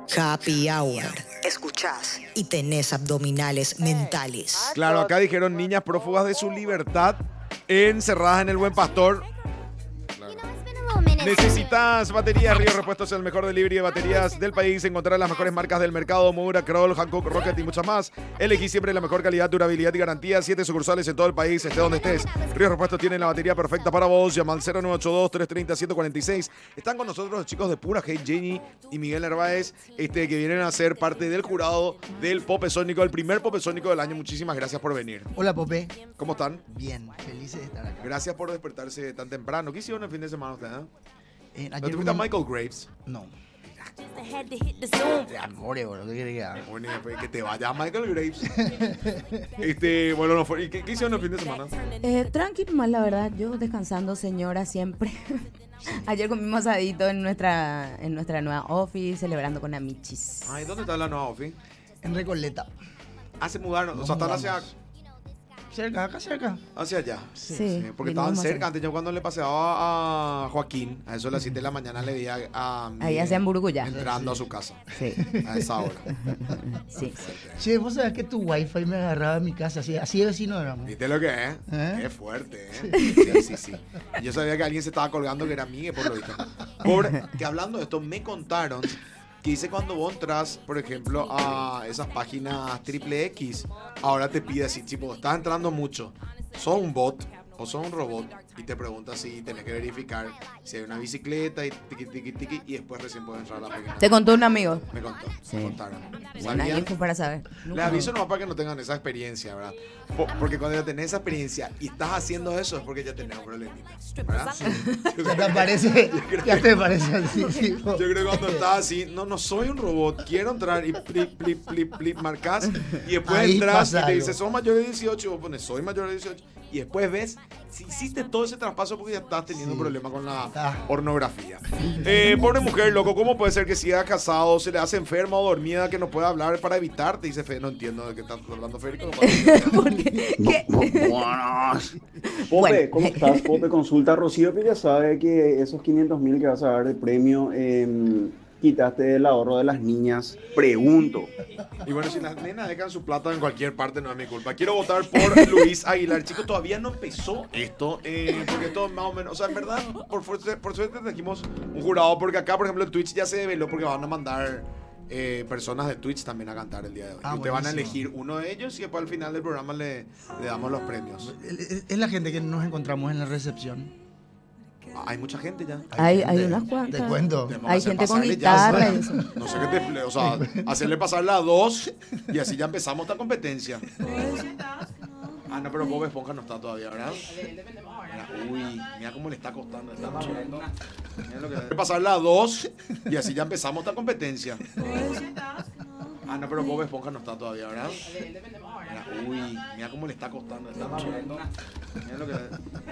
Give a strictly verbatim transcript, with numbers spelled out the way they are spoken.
Happy Hour. Escuchás y tenés abdominales mentales. Claro, acá dijeron niñas prófugas de su libertad encerradas en el Buen Pastor. ¿Necesitas baterías? Río Repuestos es el mejor delivery de baterías del país. Encontrarás las mejores marcas del mercado: Moura, Kroll, Hankook, Rocket y muchas más. Elegí siempre la mejor calidad, durabilidad y garantía. Siete sucursales en todo el país, esté donde estés. Río Repuestos tiene la batería perfecta para vos. Llama al cero nueve ocho dos, tres tres cero, uno cero cuatro seis. Están con nosotros los chicos de Pura Hate, Jenny y Miguel Narváez, este, que vienen a ser parte del jurado del Popesónico, el primer Popesónico del año. Muchísimas gracias por venir. Hola, Pope. ¿Cómo están? Bien, felices de estar acá. Gracias por despertarse tan temprano. ¿Qué hicieron el fin de semana ustedes? Eh? Eh, ¿No ayer te fuiste a una- Michael Graves? No. De amor, boludo, ¿qué querés que haga? Bueno, pues, que te vaya a Michael Graves. este, bueno, no fue. ¿Y qué, qué hicieron el fin de semana? Eh, tranqui, más la verdad, yo descansando, señora, siempre. Ayer comimos asadito en nuestra, en nuestra nueva office, celebrando con amichis. Ay, ¿dónde está la nueva Ofi? En Recoleta. Ah, se mudaron. Nos O sea, están hacia, mudamos. Cerca, acá cerca. hacia allá. Sí, Sí, porque vinimos estaban a- cerca. Antes yo cuando le paseaba a Joaquín, a eso de las siete de la mañana le veía a Ahí Miguel hacían burbuja. entrando a su casa. Sí, A esa hora. sí. Che, vos sabés que tu wifi me agarraba en mi casa, así, así de vecino éramos. ¿Viste lo que es? ¿Eh? Es fuerte, ¿eh? Sí, sí, sí. Yo sabía que alguien se estaba colgando que era Miguel, por lo visto. Por, que hablando de esto, me contaron que dice cuando vos entras, por ejemplo, a esas páginas triple X, ahora te pide así, tipo, estás entrando mucho, sos un bot o sos un robot, y te pregunta si tenés que verificar si hay una bicicleta y tiqui, tiqui, tiqui, y después recién puedes entrar a la página. Te contó un amigo. Me contó, Sí. me contaron. Buena ¿Sabían? info para saber. Les aviso nomás para que no tengan esa experiencia, ¿verdad? Po- Porque cuando ya tenés esa experiencia y estás haciendo eso es porque ya tenés un problemita, ¿verdad? Ya te parece, ya te parece así, sí. Yo creo que cuando estás así, no, no soy un robot, quiero entrar y plip, plip, plip, plip, marcas y después Ahí entras pasa y te algo. dice, sos mayor de dieciocho, y vos pones, soy mayor de dieciocho, y después ves si hiciste todo ese traspaso porque ya estás teniendo Sí. un problema con la Ah. pornografía. Eh, pobre mujer, loco, ¿cómo puede ser que siga casado, se le hace enferma o dormida, que no pueda hablar para evitarte? Dice Fe, no entiendo de qué estás hablando, Federico. Porque, ¿qué? Buenas. Pope, Bueno. ¿cómo estás? Pope, consulta. Rocío que ya sabe que esos quinientos mil que vas a dar de premio, eh, quitaste el ahorro de las niñas. Pregunto. Y bueno, si las nenas dejan su plata en cualquier parte, no es mi culpa. Quiero votar por Luis Aguilar. Chicos, todavía no empezó esto, eh, porque esto más o menos, o sea, en verdad, por, fuerte- por suerte trajimos un jurado, porque acá, por ejemplo, en Twitch ya se develó porque van a mandar eh, personas de Twitch también a cantar el día de hoy. Ah, y ustedes van a buenísimo. elegir uno de ellos y después al final del programa le, le damos los premios. Es es la gente que nos encontramos en la recepción. Ah, hay mucha gente ya. Hay, hay gente, unas cuantas. Te cuento. Tenemos Hay que hacer gente con pasarle guitarra ya, y eso. No sé qué te. O sea, hacerle pasar la dos y así ya empezamos esta competencia. Ah, no, pero Bob Esponja no está todavía, ¿verdad? Mira, uy, mira cómo le está costando. Está muriendo. Mira lo que hacer pasar la dos y así ya empezamos esta competencia. Ah, no, pero Bob Esponja no está todavía, ¿verdad? Mira, uy, mira cómo le está costando. Está muriendo. Mira lo que